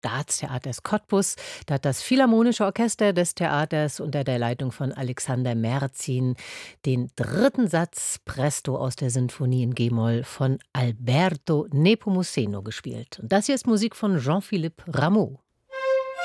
Staatstheaters Cottbus. Da hat das Philharmonische Orchester des Theaters unter der Leitung von Alexander Merzin den dritten Satz Presto aus der Sinfonie in G-Moll von Alberto Nepomuceno gespielt. Und das hier ist Musik von Jean-Philippe Rameau.